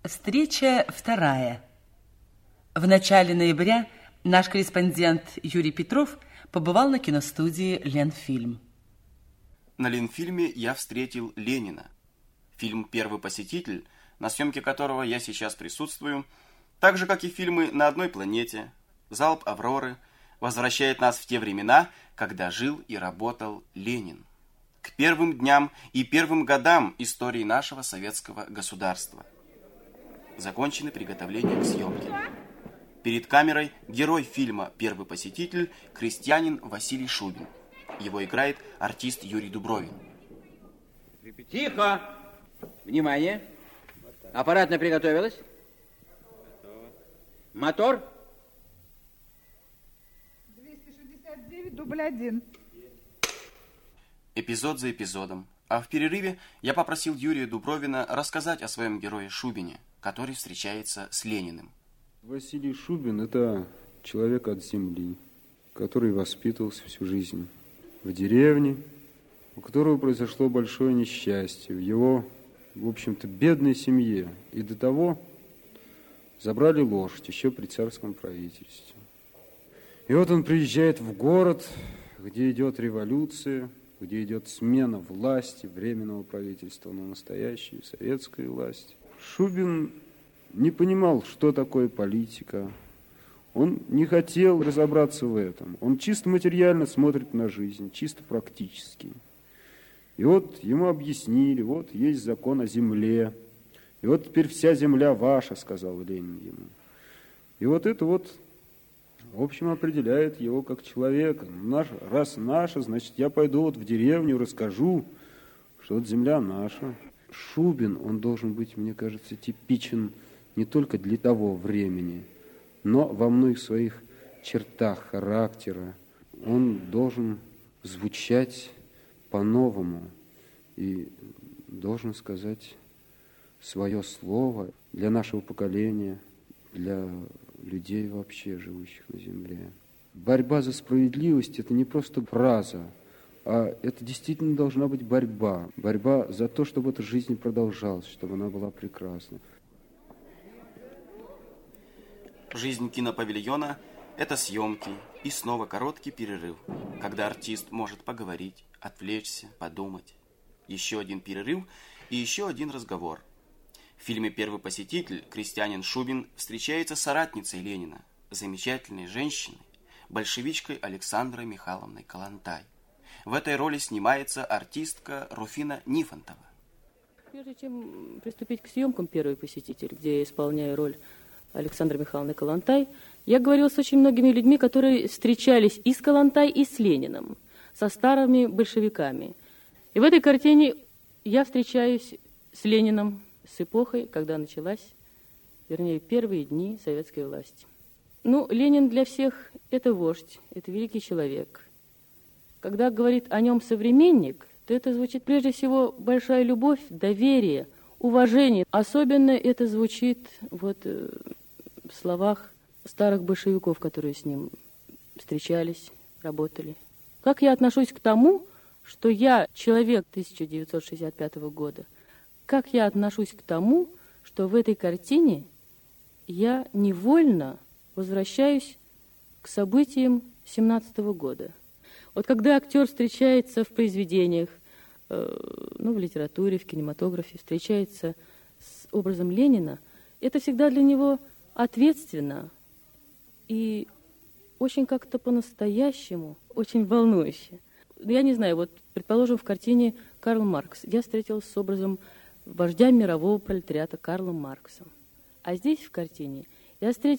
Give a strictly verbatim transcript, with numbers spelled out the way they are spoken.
Встреча вторая. В начале ноября наш корреспондент Юрий Петров побывал на киностудии «Ленфильм». На Ленфильме я встретил Ленина. Фильм «Первый посетитель», на съемке которого я сейчас присутствую, так же, как и фильмы «На одной планете», «Залп Авроры», возвращает нас в те времена, когда жил и работал Ленин. К первым дням и первым годам истории нашего советского государства. Закончены приготовления к съемке. Перед камерой герой фильма «Первый посетитель» крестьянин Василий Шубин. Его играет артист Юрий Дубровин. Тихо! Внимание! Аппаратная приготовилась? Мотор? двести шестьдесят девять, дубль один. Эпизод за эпизодом. А в перерыве я попросил Юрия Дубровина рассказать о своем герое Шубине, который встречается с Лениным. Василий Шубин – это человек от земли, который воспитывался всю жизнь в деревне, у которого произошло большое несчастье в его, в общем-то, бедной семье. И до того забрали лошадь еще при царском правительстве. И вот он приезжает в город, где идет революция, где идет смена власти, временного правительства на настоящую советскую власть. Шубин не понимал, что такое политика. Он не хотел разобраться в этом. Он чисто материально смотрит на жизнь, чисто практически. И вот ему объяснили, вот есть закон о земле. И вот теперь вся земля ваша, сказал Ленин ему. И вот это вот, в общем, определяет его как человека. Наш, раз наша, значит, я пойду вот в деревню, расскажу, что вот земля наша. Шубин, он должен быть, мне кажется, типичен не только для того времени, но во многих своих чертах характера. Он должен звучать по-новому и должен сказать свое слово для нашего поколения, для людей вообще, живущих на земле. Борьба за справедливость – это не просто фраза, а это действительно должна быть борьба. Борьба за то, чтобы эта жизнь продолжалась, чтобы она была прекрасна. Жизнь кинопавильона – это съемки и снова короткий перерыв, когда артист может поговорить, отвлечься, подумать. Еще один перерыв и еще один разговор. В фильме «Первый посетитель» крестьянин Шубин встречается с соратницей Ленина, замечательной женщиной, большевичкой Александрой Михайловной Калантай. В этой роли снимается артистка Руфина Нифонтова. Прежде чем приступить к съемкам «Первый посетитель», где я исполняю роль Александры Михайловны Калантай, я говорила с очень многими людьми, которые встречались и с Калантай, и с Лениным, со старыми большевиками. И в этой картине я встречаюсь с Лениным, с эпохой, когда началась, вернее, первые дни советской власти. Ну, Ленин для всех – это вождь, это великий человек. Когда говорит о нем современник, то это звучит прежде всего большая любовь, доверие, уважение. Особенно это звучит вот в словах старых большевиков, которые с ним встречались, работали. Как я отношусь к тому, что я человек тысяча девятьсот шестьдесят пятого года, как я отношусь к тому, что в этой картине я невольно возвращаюсь к событиям семнадцатого года. Вот когда актер встречается в произведениях, э, ну, в литературе, в кинематографе, встречается с образом Ленина, это всегда для него ответственно и очень как-то по-настоящему, очень волнующе. Я не знаю, вот, предположим, в картине «Карл Маркс» я встретилась с образом вождя мирового пролетариата Карлом Марксом. А здесь, в картине, я встретилась